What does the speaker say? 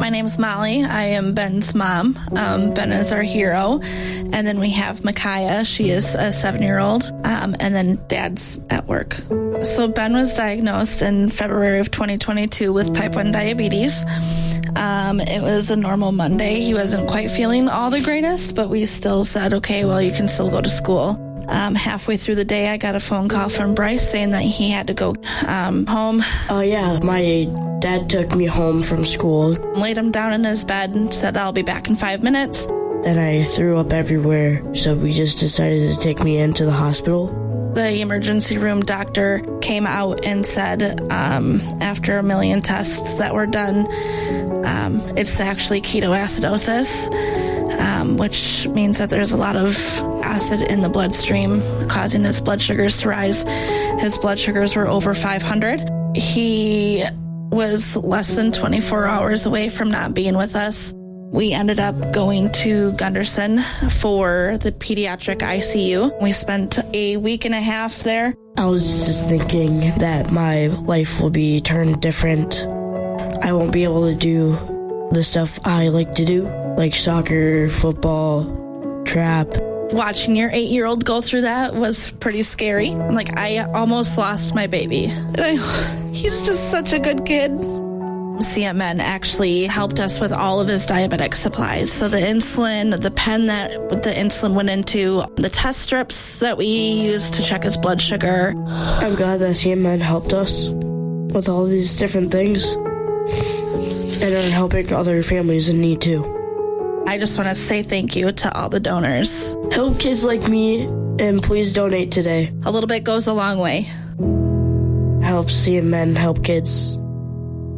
My name's Molly. I am Ben's mom. Ben is our hero. And then we have Micaiah. She is a 7-year-old. And then Dad's at work. So Ben was diagnosed in February of 2022 with type 1 diabetes. It was a normal Monday. He wasn't quite feeling all the greatest, but we still said, okay, well, you can still go to school. Halfway through the day, I got a phone call from Bryce saying that he had to go home. Oh, yeah. My dad took me home from school. Laid him down in his bed and said, I'll be back in 5 minutes. Then I threw up everywhere, so we just decided to take me into the hospital. The emergency room doctor came out and said, after a million tests that were done, it's actually ketoacidosis, which means that there's a lot of acid in the bloodstream causing his blood sugars to rise. His blood sugars were over 500. He was less than 24 hours away from not being with us. We ended up going to Gunderson for the pediatric ICU. We spent a week and a half there. I was just thinking that my life will be turned different. I won't be able to do the stuff I like to do, like soccer, football, trap. Watching your 8-year-old go through that was pretty scary. I almost lost my baby. He's just such a good kid. CMN actually helped us with all of his diabetic supplies. So the insulin, the pen that the insulin went into, the test strips that we used to check his blood sugar. I'm glad that CMN helped us with all these different things and are helping other families in need too. I just want to say thank you to all the donors. Help kids like me, and please donate today. A little bit goes a long way. Help CMN help kids.